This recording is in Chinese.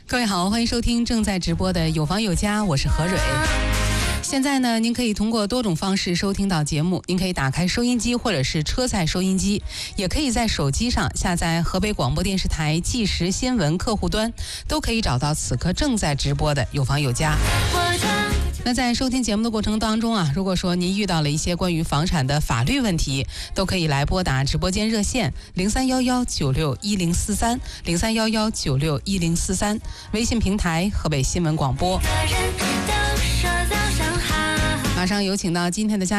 各位好，欢迎收听正在直播的有房有家，我是何蕊。现在呢，您可以通过多种方式收听到节目，您可以打开收音机或者是车载收音机，也可以在手机上下载河北广播电视台即时新闻客户端，都可以找到此刻正在直播的有房有家。那在收听节目的过程当中啊，如果说您遇到了一些关于房产的法律问题，都可以来拨打直播间热线0311961043 0311961043，微信平台河北新闻广播。马上有请到今天的嘉宾。